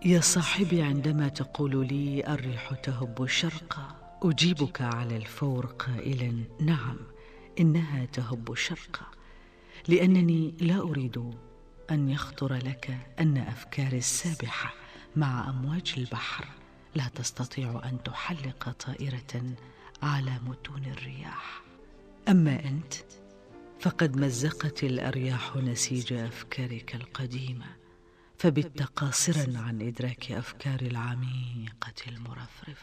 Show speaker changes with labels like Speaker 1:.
Speaker 1: يا صاحبي، عندما تقول لي الريح تهب شرقا أجيبك على الفور قائلا: نعم، إنها تهب شرقا، لأنني لا أريد أن يخطر لك أن أفكاري السابحة مع أمواج البحر لا تستطيع أن تحلق طائرة على متون الرياح. أما أنت فقد مزقت الأرياح نسيج أفكارك القديمة، فبت قاصرا عن إدراك أفكار العميقة المرفرفة.